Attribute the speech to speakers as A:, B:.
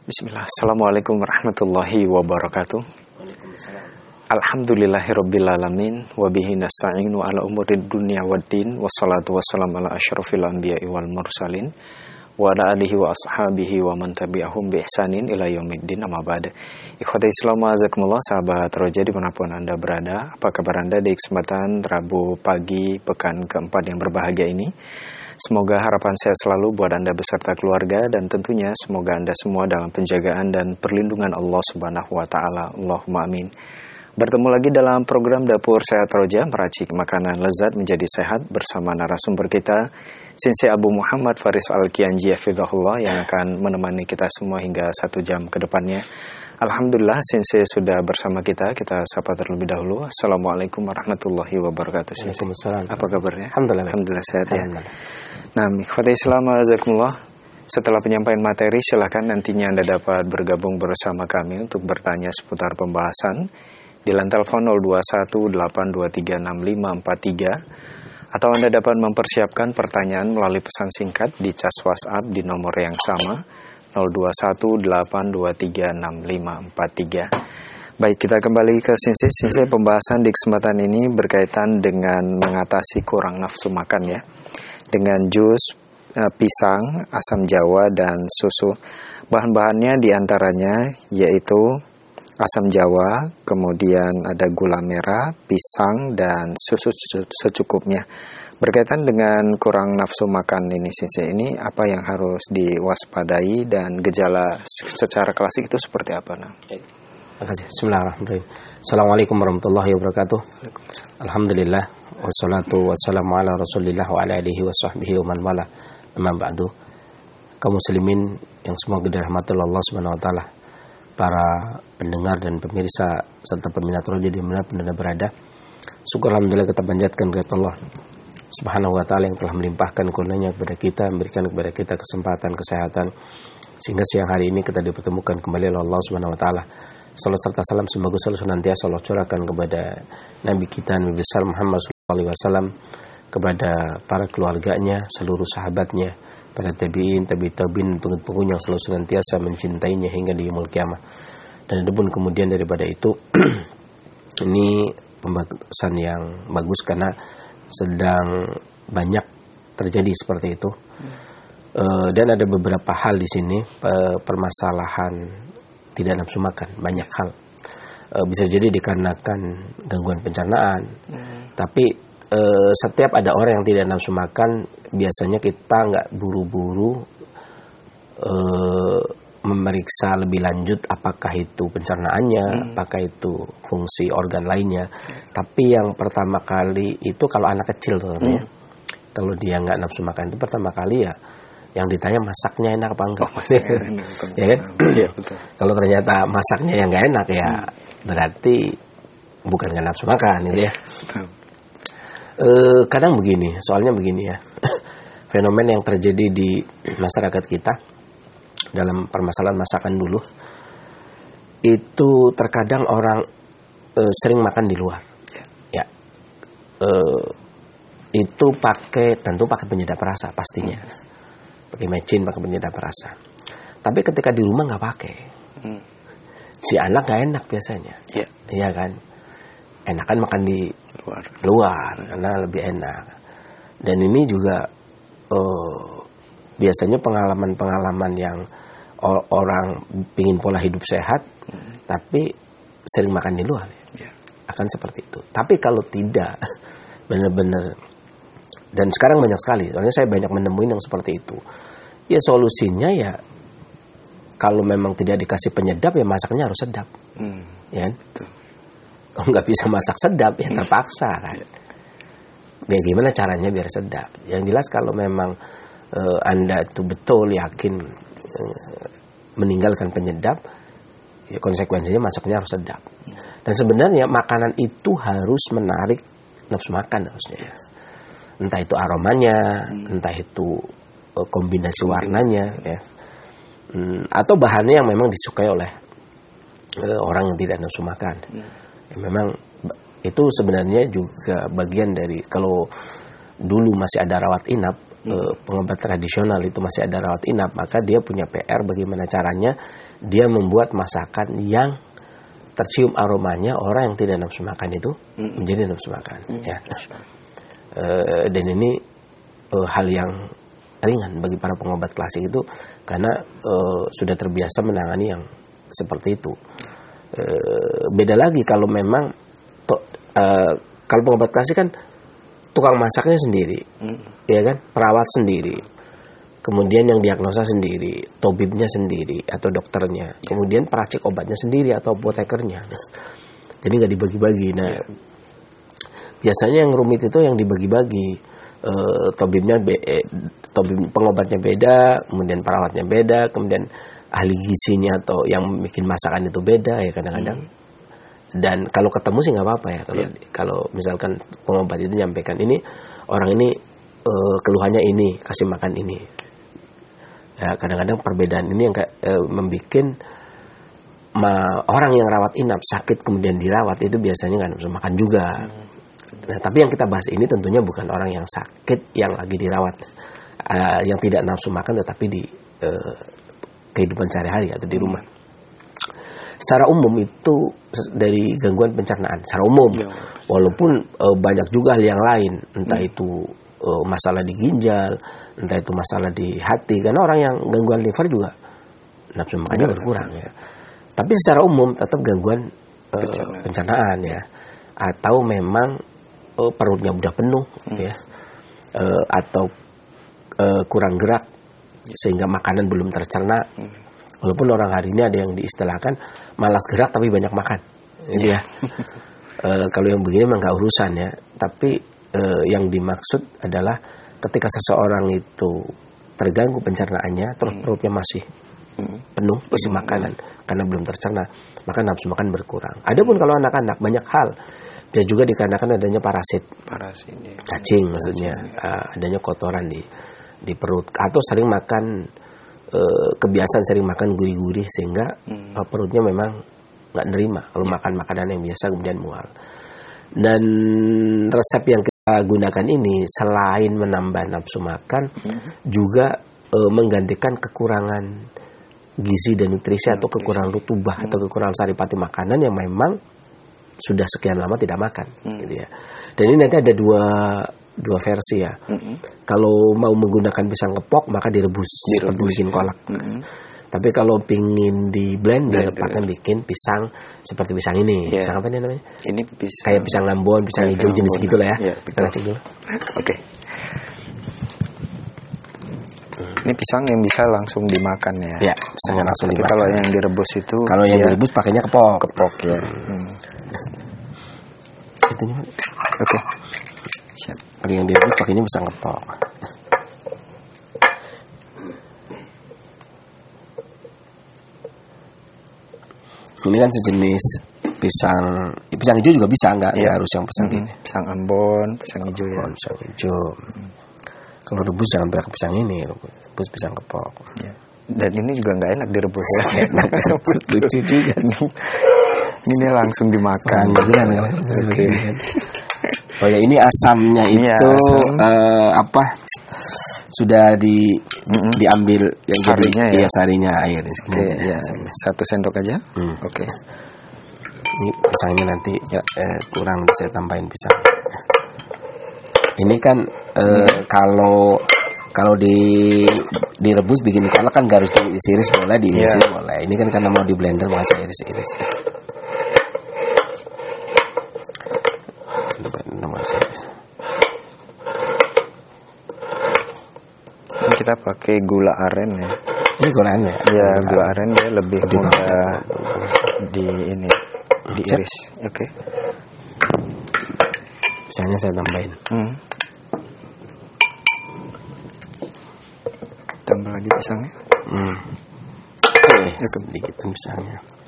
A: Bismillah. Assalamualaikum warahmatullahi wabarakatuh.
B: Waalaikumsalam.
A: Alhamdulillahirrabbilalamin. Wabihi nasta'inu ala umurid dunia waddin. Wassalatu wassalamu ala asyrafil anbiya'i wal mursalin. Wa ala alihi wa ashabihi wa man tabi'ahum bi ihsanin ila yaumiddin, amma ba'd. Ikhwati Islam azakumullah, sahabat Roja dimanapun Anda berada. Apa kabar Anda di kesempatan Rabu pagi pekan keempat yang berbahagia ini? Semoga harapan sehat selalu buat Anda beserta keluarga, dan tentunya semoga Anda semua dalam penjagaan dan perlindungan Allah Subhanahu wa taala. Allahumma amin. Bertemu lagi dalam program Dapur Sehat Roja, meracik makanan lezat menjadi sehat bersama narasumber kita, Sensei Abu Muhammad Faris Al-Kianji hafizahullah, yang akan menemani kita semua hingga 1 jam ke depannya. Alhamdulillah Sensei sudah bersama kita. Kita sapa terlebih dahulu. Assalamualaikum warahmatullahi wabarakatuh. Sensei, apa kabarnya? Alhamdulillah sehat ya. Nah, ikhwati Islam azakumullah, setelah penyampaian materi, silakan nantinya Anda dapat bergabung bersama kami untuk bertanya seputar pembahasan di line telepon 0218236543, atau Anda dapat mempersiapkan pertanyaan melalui pesan singkat di cas WhatsApp di nomor yang sama 0218236543. Baik, kita kembali ke Sensei. Pembahasan di kesempatan ini berkaitan dengan mengatasi kurang nafsu makan ya, dengan jus, pisang, asam jawa, dan susu. Bahan-bahannya diantaranya yaitu asam jawa, kemudian ada gula merah, pisang, dan susu secukupnya. Berkaitan dengan kurang nafsu makan ini, Sensei, ini apa yang harus diwaspadai dan gejala secara klasik itu seperti apa? Nah,
B: terima kasih. Bismillahirrahmanirrahim. Assalamualaikum warahmatullahi wabarakatuh. Alhamdulillah, wassalatu wassalamu ala rasulillah wa ala alihi wa sahbihi wa man wala, amma ba'du. Kaum muslimin yang semoga dirahmati Allah Subhanahu wa taala, para pendengar dan pemirsa serta peminat Roja di mana pun Anda berada, syukur alhamdulillah kita panjatkan kepada Allah Subhanahu wa taala yang telah melimpahkan karunia kepada kita, memberikan kepada kita kesempatan, kesehatan, sehingga siang hari ini kita dipertemukan kembali oleh Allah Subhanahu wa taala. Salat serta salam semoga selalu senantiasa Allah curahkan kepada Nabi kita Nabi besar Muhammad SAW, kepada para keluarganya, seluruh sahabatnya, para tabi'in, tabi'in, pengikut yang selalu senantiasa mencintainya hingga di yaumul kiamah. Dan adapun kemudian daripada itu ini pembahasan yang bagus karena sedang banyak terjadi seperti itu. Dan ada beberapa hal di sini, permasalahan tidak nafsu makan, banyak hal. Bisa jadi dikarenakan gangguan pencernaan. Tapi setiap ada orang yang tidak nafsu makan, biasanya kita nggak buru-buru memeriksa lebih lanjut apakah itu pencernaannya, apakah itu fungsi organ lainnya. Tapi yang pertama kali itu kalau anak kecil ya, kalau dia nggak nafsu makan itu pertama kali ya yang ditanya masaknya enak apa enggak. Ya kan? Ya, betul. Kalau ternyata masaknya yang nggak enak ya berarti bukan nggak nafsu makan gitu ya. Kadang begini, soalnya begini ya, fenomen yang terjadi di masyarakat kita dalam permasalahan masakan dulu, itu terkadang orang sering makan di luar ya, itu tentu pakai penyedap rasa pastinya, pakai mecin, pakai penyedap rasa. Tapi ketika di rumah nggak pakai, si anak nggak enak biasanya, iya kan, enakan makan di luar karena lebih enak. Dan ini juga biasanya pengalaman-pengalaman yang orang pingin pola hidup sehat tapi sering makan di luar akan seperti itu. Tapi kalau tidak benar-benar, dan sekarang banyak sekali, soalnya saya banyak menemuin yang seperti itu, ya solusinya ya kalau memang tidak dikasih penyedap ya masaknya harus sedap, ya. Kalau nggak bisa masak sedap ya terpaksa kan. Ya gimana caranya biar sedap? Yang jelas kalau memang Anda itu betul yakin meninggalkan penyedap, ya konsekuensinya masaknya harus sedap. Dan sebenarnya makanan itu harus menarik nafsu makan harusnya. Entah itu aromanya, entah itu kombinasi warnanya, ya, atau bahannya yang memang disukai oleh orang yang tidak nafsu makan. Ya, memang itu sebenarnya juga bagian dari, kalau dulu masih ada rawat inap, pengobat tradisional itu masih ada rawat inap, maka dia punya PR bagaimana caranya dia membuat masakan yang tercium aromanya orang yang tidak nafsu makan itu menjadi nafsu makan. Ya. Dan ini hal yang ringan bagi para pengobat klasik itu karena sudah terbiasa menangani yang seperti itu. Beda lagi kalau memang kalau pengobat klasik kan tukang masaknya sendiri, ya kan, perawat sendiri, kemudian yang diagnosa sendiri, tabibnya sendiri atau dokternya, kemudian peracik obatnya sendiri atau apotekernya. Jadi nggak dibagi-bagi. Nah, biasanya yang rumit itu yang dibagi-bagi. Tabibnya, pengobatnya beda, kemudian perawatnya beda, kemudian ahli gizinya atau yang bikin masakan itu beda ya kadang-kadang. Dan kalau ketemu sih nggak apa-apa ya. Kalau misalkan pengobat itu nyampaikan ini orang ini keluhannya ini, kasih makan ini. Ya, kadang-kadang perbedaan ini yang membuat orang yang rawat inap sakit kemudian dirawat itu biasanya nggak nafsu makan juga. Nah, tapi yang kita bahas ini tentunya bukan orang yang sakit yang lagi dirawat, yang tidak nafsu makan tetapi di kehidupan sehari-hari atau di rumah. Secara umum itu dari gangguan pencernaan secara umum, walaupun banyak juga hal yang lain, entah itu masalah di ginjal, entah itu masalah di hati, karena orang yang gangguan liver juga nafsu makannya berkurang ya. Tapi secara umum tetap gangguan pencernaan ya, atau memang perutnya udah penuh ya, atau kurang gerak sehingga makanan belum tercerna. Walaupun orang hari ini ada yang diistilahkan malas gerak tapi banyak makan, gitu ya. Kalau yang begini memang nggak urusan ya. Tapi yang dimaksud adalah ketika seseorang itu terganggu pencernaannya, terus perutnya masih penuh isi makanan karena belum tercerna, maka nafsu makan berkurang. Adapun kalau anak-anak banyak hal, dia juga dikarenakan adanya parasit ya. Cacing maksudnya, adanya kotoran di perut, atau sering makan. Kebiasaan sering makan gurih-gurih sehingga perutnya memang nggak nerima kalau makan makanan yang biasa kemudian mual. Dan resep yang kita gunakan ini selain menambah nafsu makan juga menggantikan kekurangan gizi dan nutrisi atau kekurangan rutubah atau kekurangan saripati makanan yang memang sudah sekian lama tidak makan, gitu ya. Dan ini nanti ada dua versi ya. Kalau mau menggunakan pisang kepok maka direbus seperti bikin kolak. Tapi kalau pingin di blender akan bikin pisang seperti pisang ini. Pisang apa ini namanya? Ini kayak pisang Ambon, pisang hijau jenis gitulah ya. Kita cek dulu.
A: Oke. Ini pisang yang bisa langsung dimakan ya.
B: Ya, pisang yang langsung dimakan.
A: Kalau yang direbus itu
B: kalau yang direbus pakainya kepok.
A: Kepok ya.
B: Itu nih.
A: Oke.
B: Siap. Kalau yang direbus pakainya pisang kepok. Ini kan sejenis pisang hijau juga bisa, nggak harus yang pisang ini.
A: Pisang Ambon, pisang hijau ya.
B: Pisang hijau. Kalau rebus jangan pakai pisang ini, rebus pisang kepok.
A: Ya. Dan ini juga nggak enak direbus ya.
B: Lucu juga.
A: Ini langsung dimakan.
B: Okay. Oh ya, ini asamnya itu sudah diambil yang
A: sarinya ya.
B: Iya, sarinya air di sini.
A: Ya, 1 sendok aja. Oke.
B: Ini pisangnya nanti kurang bisa tambahin pisang. Ini kan kalau direbus bikin kolak kan nggak harus diiris boleh, diiris boleh. Ini kan karena mau di blender maka saya iris-iris.
A: Ini kita pakai gula aren ya.
B: Ini gula aren ya?
A: Iya, gula aren dia lebih mudah diiris. Oke.
B: Pisangnya saya tambahin.
A: Tambah lagi pisangnya.
B: Sedikit pisangnya.